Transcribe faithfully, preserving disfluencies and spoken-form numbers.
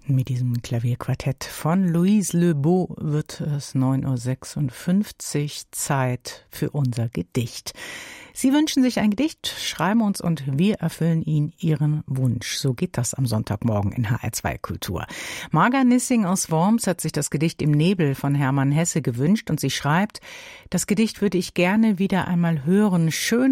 Mit diesem Klavierquartett von Louise Lebeau wird es neun Uhr sechsundfünfzig, Zeit für unser Gedicht. Sie wünschen sich ein Gedicht, schreiben uns und wir erfüllen Ihnen Ihren Wunsch. So geht das am Sonntagmorgen in H R zwei Kultur. Marga Nissing aus Worms hat sich das Gedicht Im Nebel von Hermann Hesse gewünscht und sie schreibt: Das Gedicht würde ich gerne wieder einmal hören. Schön